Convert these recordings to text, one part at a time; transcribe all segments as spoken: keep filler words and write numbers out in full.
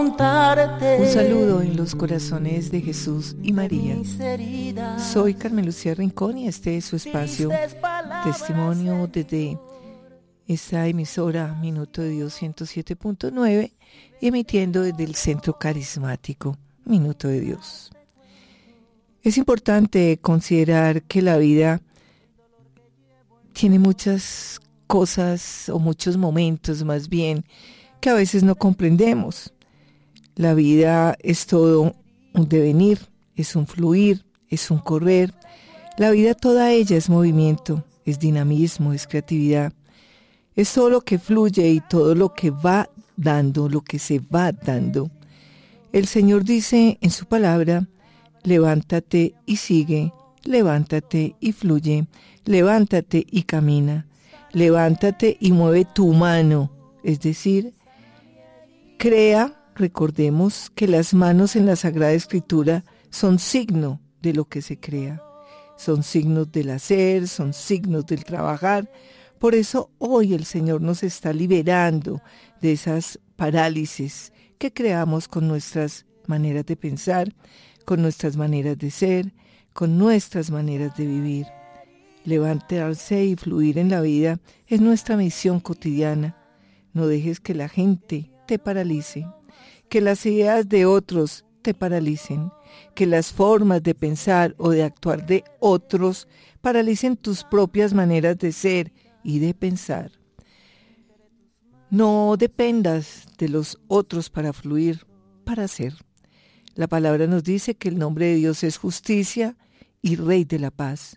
Un saludo en los corazones de Jesús y María. Soy Carmen Lucía Rincón y este es su espacio Testimonio desde esta emisora Minuto de Dios ciento siete punto nueve, emitiendo desde el Centro Carismático Minuto de Dios. Es importante considerar que la vida tiene muchas cosas o muchos momentos más bien que a veces no comprendemos. La vida es todo un devenir, es un fluir, es un correr. La vida toda ella es movimiento, es dinamismo, es creatividad. Es todo lo que fluye y todo lo que va dando, lo que se va dando. El Señor dice en su palabra, levántate y sigue, levántate y fluye, levántate y camina, levántate y mueve tu mano, es decir, crea. Recordemos que las manos en la Sagrada Escritura son signo de lo que se crea, son signos del hacer, son signos del trabajar. Por eso hoy el Señor nos está liberando de esas parálisis que creamos con nuestras maneras de pensar, con nuestras maneras de ser, con nuestras maneras de vivir. Levantarse y fluir en la vida es nuestra misión cotidiana. No dejes que la gente te paralice, que las ideas de otros te paralicen, que las formas de pensar o de actuar de otros paralicen tus propias maneras de ser y de pensar. No dependas de los otros para fluir, para ser. La palabra nos dice que el nombre de Dios es justicia y Rey de la paz.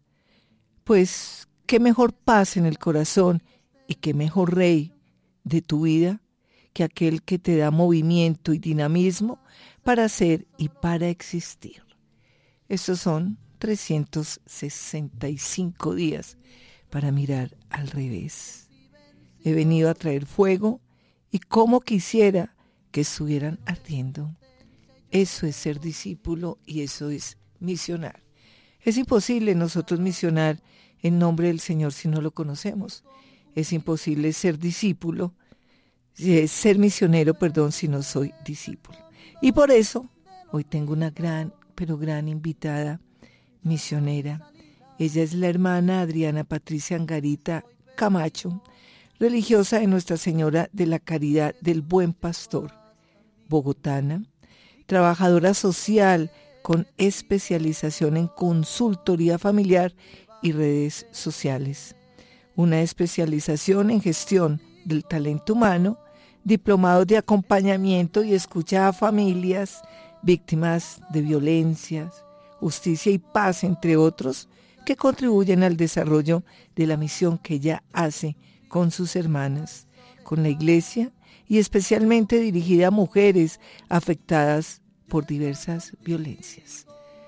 Pues, ¿qué mejor paz en el corazón y qué mejor Rey de tu vida que aquel que te da movimiento y dinamismo para ser y para existir? Estos son trescientos sesenta y cinco días para mirar al revés. He venido a traer fuego y como quisiera que estuvieran ardiendo. Eso es ser discípulo y eso es misionar. Es imposible nosotros misionar en nombre del Señor si no lo conocemos. Es imposible ser discípulo ser misionero, perdón, si no soy discípulo. Y por eso, hoy tengo una gran, pero gran invitada misionera. Ella es la hermana Adriana Patricia Angarita Camacho, religiosa de Nuestra Señora de la Caridad del Buen Pastor, bogotana, trabajadora social con especialización en consultoría familiar y redes sociales, una especialización en gestión del talento humano, diplomados de acompañamiento y escucha a familias víctimas de violencias, justicia y paz, entre otros, que contribuyen al desarrollo de la misión que ella hace con sus hermanas, con la iglesia y especialmente dirigida a mujeres afectadas por diversas violencias.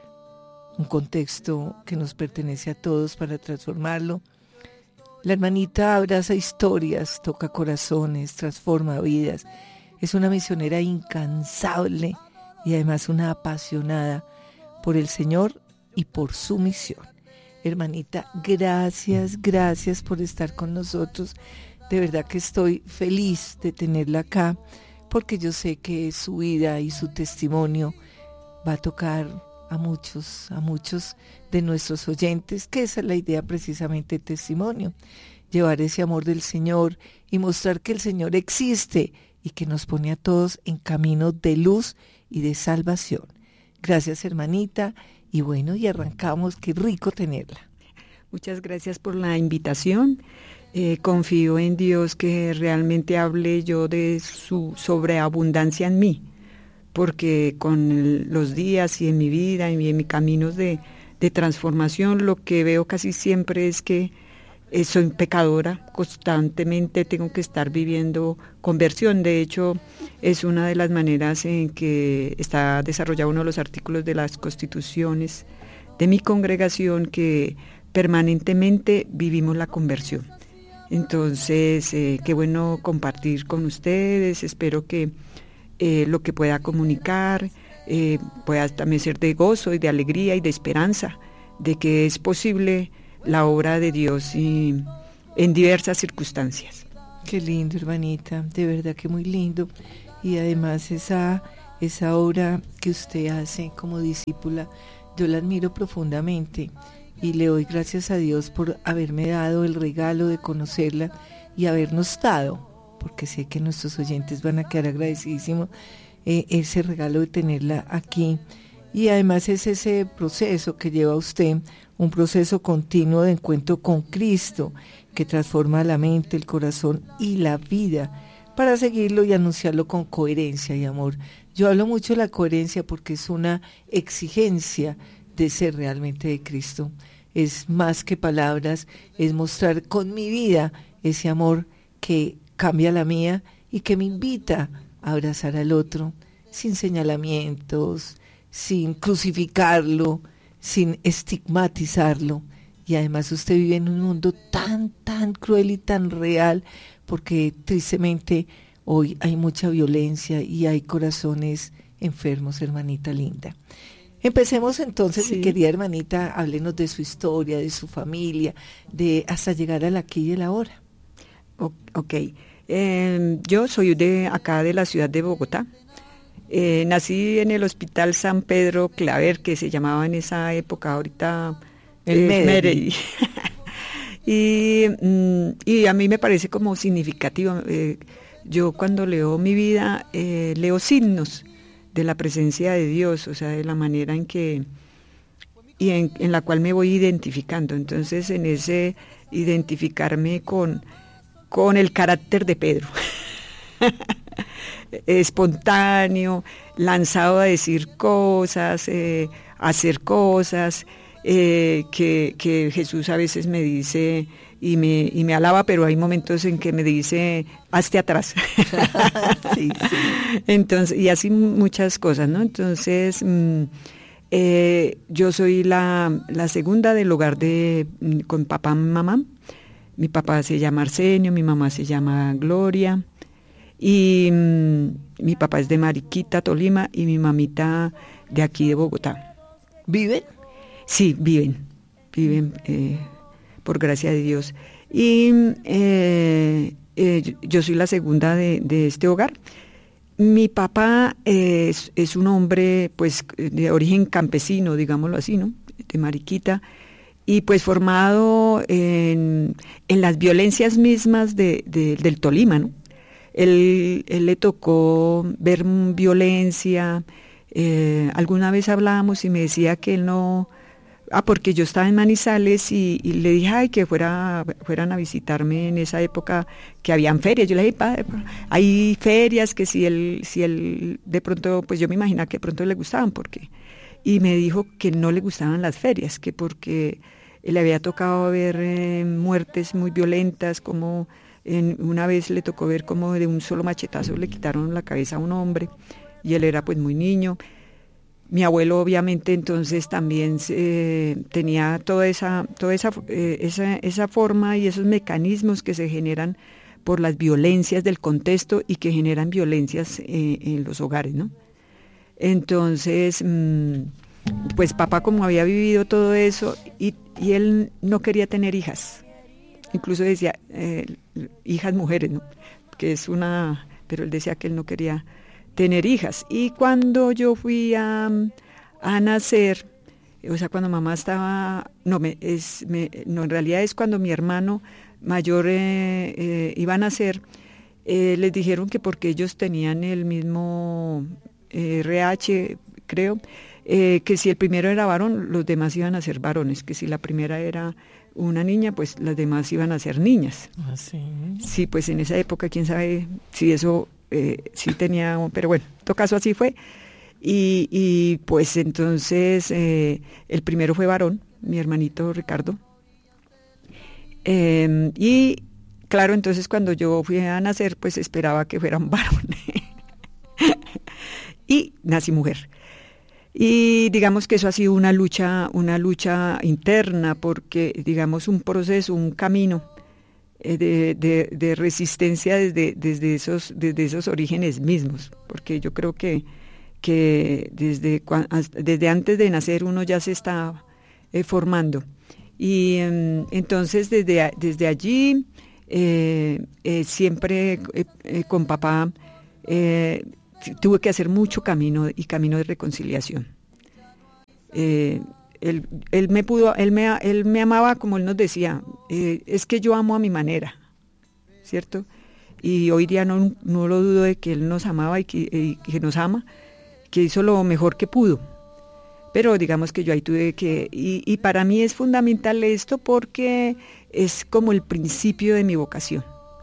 Un contexto que nos pertenece a todos para transformarlo. La hermanita abraza historias, toca corazones, transforma vidas. Es una misionera incansable y además una apasionada por el Señor y por su misión. Hermanita, gracias, gracias por estar con nosotros. De verdad que estoy feliz de tenerla acá porque yo sé que su vida y su testimonio va a tocar a muchos, a muchos de nuestros oyentes, que esa es la idea precisamente del testimonio, llevar ese amor del Señor y mostrar que el Señor existe y que nos pone a todos en camino de luz y de salvación. Gracias, hermanita, y bueno, y arrancamos, qué rico tenerla. Muchas gracias por la invitación. Eh, confío en Dios que realmente hable yo de su sobreabundancia en mí, porque con el, los días y en mi vida y en mis caminos de, de transformación, lo que veo casi siempre es que eh, soy pecadora, constantemente tengo que estar viviendo conversión. De hecho, es una de las maneras en que está desarrollado uno de los artículos de las constituciones de mi congregación, que permanentemente vivimos la conversión. Entonces, eh, qué bueno compartir con ustedes, espero que Eh, lo que pueda comunicar, eh, pueda también ser de gozo y de alegría y de esperanza, de que es posible la obra de Dios y, en diversas circunstancias. Qué lindo, hermanita, de verdad que muy lindo. y además esa, esa obra que usted hace como discípula, yo la admiro profundamente y le doy gracias a Dios por haberme dado el regalo de conocerla y habernos dado, porque sé que nuestros oyentes van a quedar agradecidísimos, eh, ese regalo de tenerla aquí. Y además es ese proceso que lleva usted, un proceso continuo de encuentro con Cristo, que transforma la mente, el corazón y la vida, para seguirlo y anunciarlo con coherencia y amor. Yo hablo mucho de la coherencia porque es una exigencia de ser realmente de Cristo. Es más que palabras, es mostrar con mi vida ese amor que cambia la mía y que me invita a abrazar al otro, sin señalamientos, sin crucificarlo, sin estigmatizarlo. Y además usted vive en un mundo tan, tan cruel y tan real, porque tristemente hoy hay mucha violencia y hay corazones enfermos, hermanita linda. Empecemos entonces, sí. Mi querida hermanita, háblenos de su historia, de su familia, de hasta llegar al aquí y el ahora. Ok, eh, yo soy de acá de la ciudad de Bogotá. Eh, nací en el Hospital San Pedro Claver, que se llamaba en esa época, ahorita el eh, Medellín. y, mm, y a mí me parece como significativo. Eh, yo cuando leo mi vida, eh, leo signos de la presencia de Dios, o sea, de la manera en que, y en, en la cual me voy identificando. Entonces, en ese identificarme con, con el carácter de Pedro. Espontáneo, lanzado a decir cosas, eh, a hacer cosas, eh, que, que Jesús a veces me dice y me, y me alaba, pero hay momentos en que me dice, hazte atrás. Sí, sí. Entonces, y así muchas cosas, ¿no? Entonces, mmm, eh, yo soy la, la segunda del hogar de con papá y mamá. Mi papá se llama Arsenio, mi mamá se llama Gloria. Y mmm, mi papá es de Mariquita, Tolima, y mi mamita de aquí de Bogotá. ¿Viven? Sí, viven, viven, eh, por gracia de Dios. Y eh, eh, yo soy la segunda de, de este hogar. Mi papá es, es un hombre, pues, de origen campesino, digámoslo así, ¿no? De Mariquita, y pues formado en, en las violencias mismas de, de, del Tolima, ¿no? Él, él le tocó ver violencia, eh, alguna vez hablábamos y me decía que él no, ah, porque yo estaba en Manizales y, y le dije, ay, que fuera, fueran a visitarme en esa época que habían ferias. Yo le dije, padre, hay ferias que si él, si él de pronto, pues yo me imaginaba que de pronto le gustaban, porque, y me dijo que no le gustaban las ferias, que porque le había tocado ver eh, muertes muy violentas, como En, una vez le tocó ver cómo de un solo machetazo le quitaron la cabeza a un hombre y él era pues muy niño. Mi abuelo obviamente entonces también eh, tenía toda esa toda esa, eh, esa esa forma y esos mecanismos que se generan por las violencias del contexto y que generan violencias eh, en los hogares, ¿no? Entonces, mmm, pues papá como había vivido todo eso y, y él no quería tener hijas. Incluso decía, eh, hijas mujeres, ¿no? Que es una, pero él decía que él no quería tener hijas. Y cuando yo fui a, a nacer, o sea, cuando mamá estaba, no, me, es, me, no, en realidad es cuando mi hermano mayor eh, eh, iba a nacer, eh, les dijeron que porque ellos tenían el mismo eh, R H, creo, eh, que si el primero era varón, los demás iban a ser varones, que si la primera era una niña, pues las demás iban a ser niñas. ¿Ah, sí? Sí, pues en esa época, quién sabe si eso eh, sí tenía, pero bueno, en todo caso así fue. Y, y pues entonces eh, el primero fue varón, mi hermanito Ricardo. Eh, y claro, entonces cuando yo fui a nacer, pues esperaba que fuera un varón. Y nací mujer. Y digamos que eso ha sido una lucha, una lucha interna, porque digamos un proceso, un camino eh, de, de, de resistencia desde, desde, esos, desde esos orígenes mismos, porque yo creo que, que desde, desde antes de nacer uno ya se está eh, formando. Y eh, entonces desde, desde allí eh, eh, siempre eh, eh, con papá eh, tuve que hacer mucho camino y camino de reconciliación. Eh, él, él me pudo, él me, él me amaba como él nos decía, eh, es que yo amo a mi manera, ¿cierto? Y hoy día no, no lo dudo de que él nos amaba y que, y que nos ama, que hizo lo mejor que pudo. Pero digamos que yo ahí tuve que, y, y para mí es fundamental esto porque es como el principio de mi vocación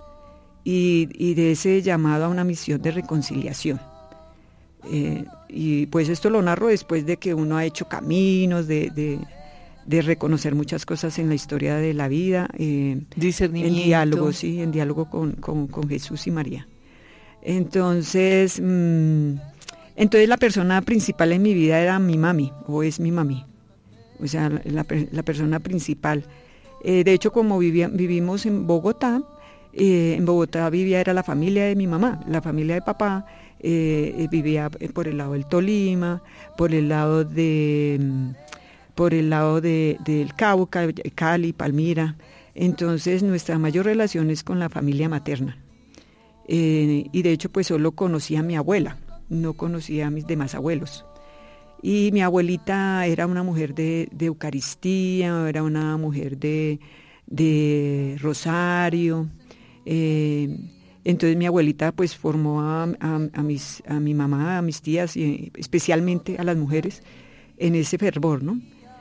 y, y de ese llamado a una misión de reconciliación. Eh, y pues esto lo narro después de que uno ha hecho caminos, de, de, de reconocer muchas cosas en la historia de la vida, eh, discernimiento. En diálogo, sí, en diálogo con, con, con Jesús y María. Entonces, mmm, entonces la persona principal en mi vida era mi mami, o es mi mami, o sea, la, la persona principal. Eh, de hecho, como vivía, vivimos en Bogotá, eh, en Bogotá vivía, era la familia de mi mamá, la familia de papá. Eh, vivía por el lado del Tolima, por el lado de por el lado de, del Cauca, Cali, Palmira. Entonces nuestra mayor relación es con la familia materna. Eh, y de hecho pues solo conocía a mi abuela, no conocía a mis demás abuelos. Y mi abuelita era una mujer de, de Eucaristía, era una mujer de, de Rosario. Eh, Entonces mi abuelita pues formó a, a, a, mis, a mi mamá, a mis tías y especialmente a las mujeres en ese fervor, ¿no?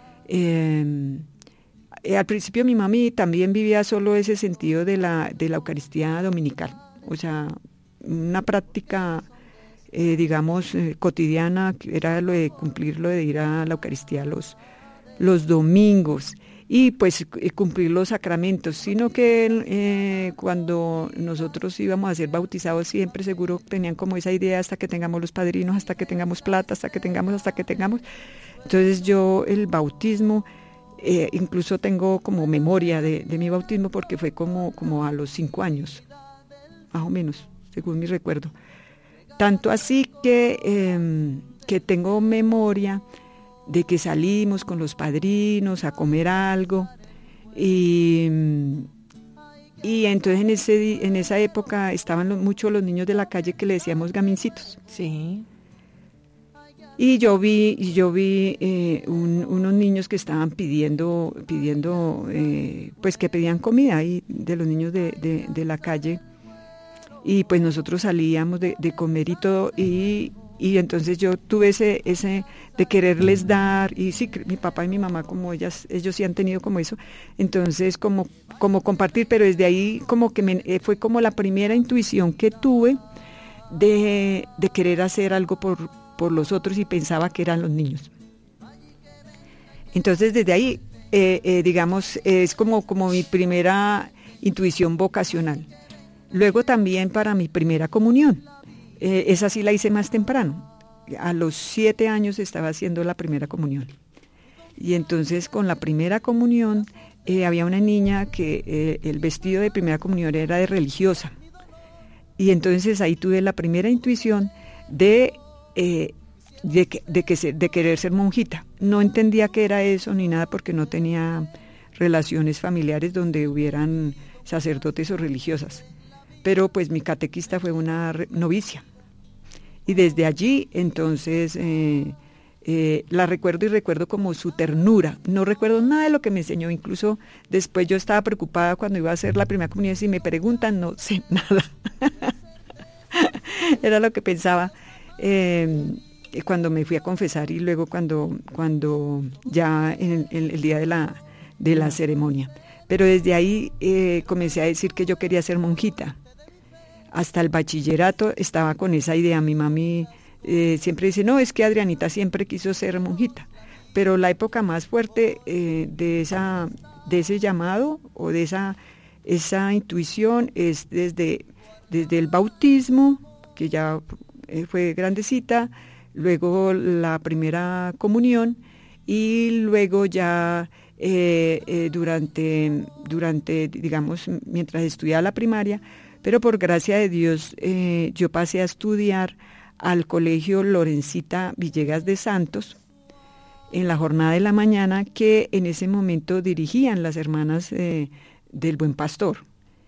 Eh, eh, al principio mi mami también vivía solo ese sentido de la, de la Eucaristía dominical, o sea, una práctica, eh, digamos, eh, cotidiana, era lo de cumplir lo de ir a la Eucaristía los, los domingos. Y pues cumplir los sacramentos, sino que eh, cuando nosotros íbamos a ser bautizados siempre seguro tenían como esa idea hasta que tengamos los padrinos, hasta que tengamos plata, hasta que tengamos, hasta que tengamos. Entonces yo el bautismo, eh, incluso tengo como memoria de, de mi bautismo porque fue como, como a los cinco años, más o menos, según mi recuerdo. Tanto así que, eh, que tengo memoria de que salimos con los padrinos a comer algo y, y entonces en, ese, en esa época estaban los, muchos los niños de la calle que le decíamos gamincitos. Sí. Y yo vi, y yo vi eh, un, unos niños que estaban pidiendo, pidiendo eh, pues que pedían comida ahí de los niños de, de, de la calle y pues nosotros salíamos de, de comer y todo y Y entonces yo tuve ese, ese de quererles dar, y sí, mi papá y mi mamá, como ellas, ellos sí han tenido como eso, entonces como, como compartir, pero desde ahí como que me, fue como la primera intuición que tuve de, de querer hacer algo por, por los otros y pensaba que eran los niños. Entonces desde ahí, eh, eh, digamos, es como, como mi primera intuición vocacional. Luego también para mi primera comunión. Eh, esa sí la hice más temprano. A los siete años estaba haciendo la primera comunión. Y entonces con la primera comunión eh, había una niña que eh, el vestido de primera comunión era de religiosa. Y entonces ahí tuve la primera intuición de, eh, de, que, de, que se, de querer ser monjita. No entendía qué era eso ni nada porque no tenía relaciones familiares donde hubieran sacerdotes o religiosas. Pero pues mi catequista fue una novicia. Y desde allí, entonces, eh, eh, la recuerdo y recuerdo como su ternura. No recuerdo nada de lo que me enseñó. Incluso después yo estaba preocupada cuando iba a hacer la primera comunión. Si me preguntan, no sé nada. Era lo que pensaba eh, cuando me fui a confesar y luego cuando, cuando ya en el, en el día de la, de la ceremonia. Pero desde ahí eh, comencé a decir que yo quería ser monjita. Hasta el bachillerato estaba con esa idea. Mi mami eh, siempre dice, no, es que Adrianita siempre quiso ser monjita. Pero la época más fuerte eh, de, esa, de ese llamado o de esa, esa intuición es desde, desde el bautismo, que ya eh, fue grandecita, luego la primera comunión y luego ya eh, eh, durante, durante, digamos, mientras estudiaba la primaria. Pero por gracia de Dios eh, yo pasé a estudiar al colegio Lorencita Villegas de Santos en la jornada de la mañana que en ese momento dirigían las hermanas eh, del Buen Pastor.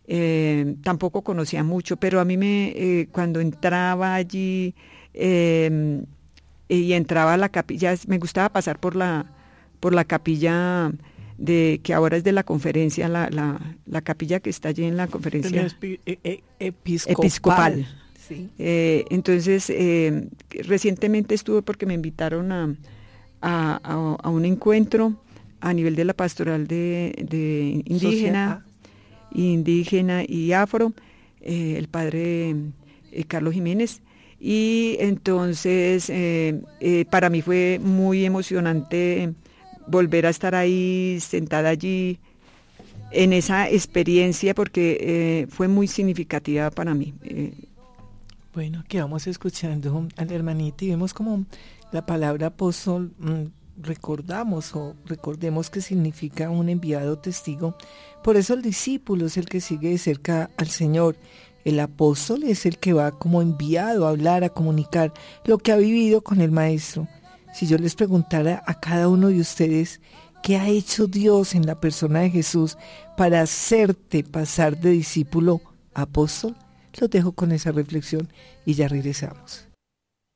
eh, tampoco conocía mucho, pero a mí me, eh, cuando entraba allí eh, y entraba a la capilla, me gustaba pasar por la, por la capilla de que ahora es de la conferencia, la, la, la capilla que está allí en la conferencia Episcopal. episcopal. episcopal. Sí. Eh, entonces, eh, recientemente estuve porque me invitaron a, a, a, a un encuentro a nivel de la pastoral de, de indígena, indígena y afro, eh, el padre eh, Carlos Jiménez. Y entonces, eh, eh, para mí fue muy emocionante volver a estar ahí, sentada allí, en esa experiencia, porque eh, fue muy significativa para mí. Eh, Bueno, aquí vamos escuchando al hermanito y vemos como la palabra apóstol, mmm, recordamos o recordemos que significa un enviado testigo. Por eso el discípulo es el que sigue de cerca al Señor. El apóstol es el que va como enviado a hablar, a comunicar lo que ha vivido con el Maestro. Si yo les preguntara a cada uno de ustedes qué ha hecho Dios en la persona de Jesús para hacerte pasar de discípulo a apóstol, los dejo con esa reflexión y ya regresamos.